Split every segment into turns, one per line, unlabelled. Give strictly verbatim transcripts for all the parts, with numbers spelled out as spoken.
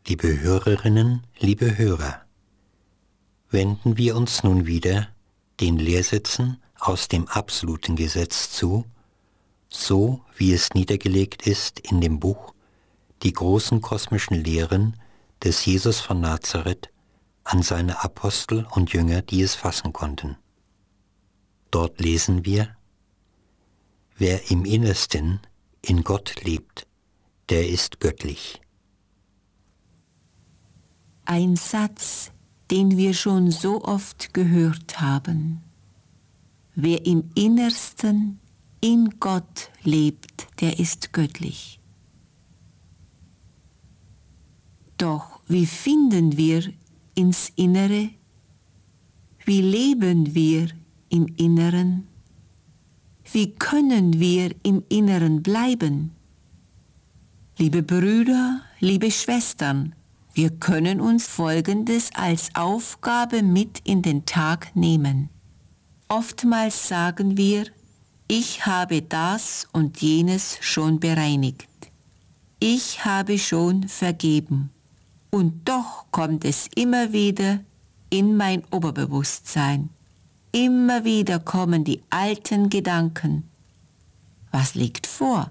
Liebe Hörerinnen, liebe Hörer, wenden wir uns nun wieder den Lehrsätzen aus dem absoluten Gesetz zu, so wie es niedergelegt ist in dem Buch Die großen kosmischen Lehren des Jesus von Nazareth an seine Apostel und Jünger, die es fassen konnten. Dort lesen wir: Wer im Innersten in Gott lebt, der ist göttlich.
Ein Satz, den wir schon so oft gehört haben. Wer im Innersten in Gott lebt, der ist göttlich. Doch wie finden wir ins Innere? Wie leben wir im Inneren? Wie können wir im Inneren bleiben? Liebe Brüder, liebe Schwestern, wir können uns Folgendes als Aufgabe mit in den Tag nehmen. Oftmals sagen wir, ich habe das und jenes schon bereinigt. Ich habe schon vergeben. Und doch kommt es immer wieder in mein Oberbewusstsein. Immer wieder kommen die alten Gedanken. Was liegt vor?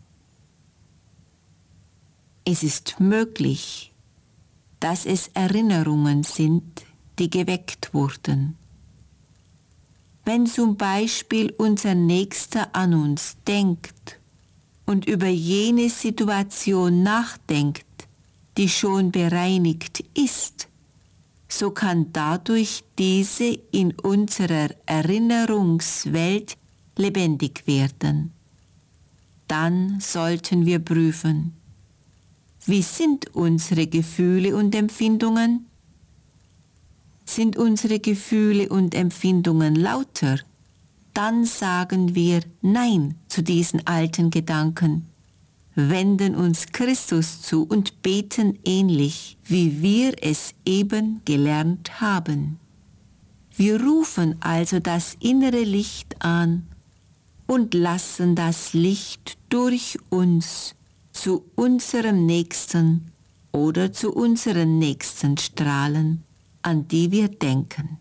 Es ist möglich, dass es Erinnerungen sind, die geweckt wurden. Wenn zum Beispiel unser Nächster an uns denkt und über jene Situation nachdenkt, die schon bereinigt ist, so kann dadurch diese in unserer Erinnerungswelt lebendig werden. Dann sollten wir prüfen, wie sind unsere Gefühle und Empfindungen? Sind unsere Gefühle und Empfindungen lauter? Dann sagen wir Nein zu diesen alten Gedanken, wenden uns Christus zu und beten ähnlich, wie wir es eben gelernt haben. Wir rufen also das innere Licht an und lassen das Licht durch uns zu unserem Nächsten oder zu unseren Nächsten strahlen, an die wir denken.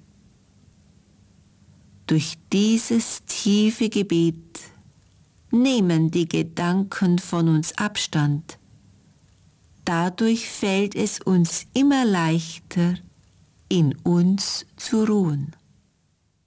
Durch dieses tiefe Gebet nehmen die Gedanken von uns Abstand. Dadurch fällt es uns immer leichter, in uns zu ruhen.